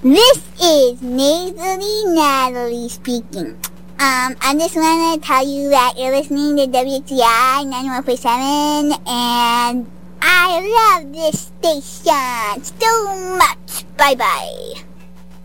This is Nasally Natalie speaking. I just want to tell you that you're listening to WTI 91.7, and I love this station so much. Bye-bye.